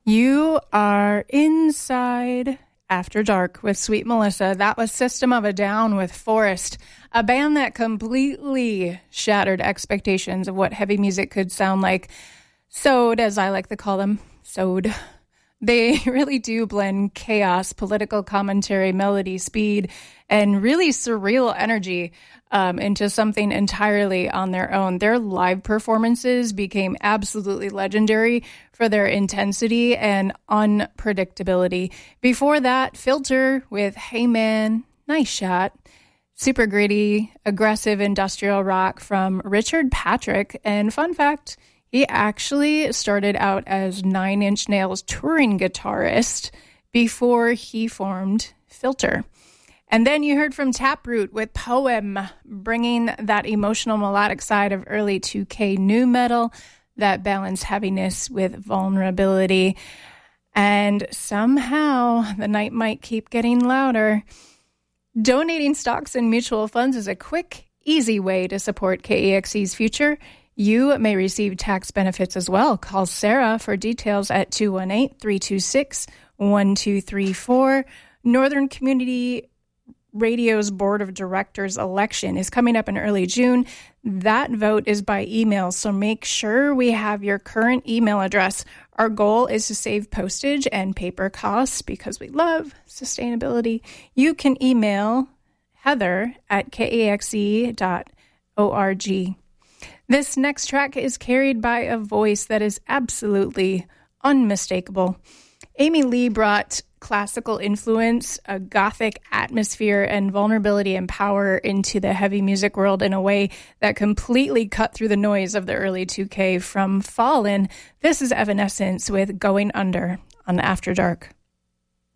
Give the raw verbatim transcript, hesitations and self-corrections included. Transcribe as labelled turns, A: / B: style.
A: You are inside After Dark with Sweet Melissa. That was System of a Down with Forest, a band that completely shattered expectations of what heavy music could sound like. Sode, as I like to call them, Sode. They really do blend chaos, political commentary, melody, speed, and really surreal energy um, into something entirely on their own. Their live performances became absolutely legendary for their intensity and unpredictability. Before that, Filter with Hey Man, Nice Shot. Super gritty, aggressive industrial rock from Richard Patrick. And fun fact, he actually started out as Nine Inch Nails touring guitarist before he formed Filter. And then you heard from Taproot with Poem, bringing that emotional melodic side of early two K nu metal that balanced heaviness with vulnerability. And somehow the night might keep getting louder. Donating stocks and mutual funds is a quick, easy way to support K E X E's future. You may receive tax benefits as well. Call Sarah for details at two one eight, three two six, one two three four. Northern Community Radio's Board of Directors election is coming up in early June. That vote is by email, so make sure we have your current email address. Our goal is to save postage and paper costs because we love sustainability. You can email Heather at K A X E dot org. This next track is carried by a voice that is absolutely unmistakable. Amy Lee brought classical influence, a gothic atmosphere, and vulnerability and power into the heavy music world in a way that completely cut through the noise of the early two K. From Fallen, this is Evanescence with Going Under on After Dark.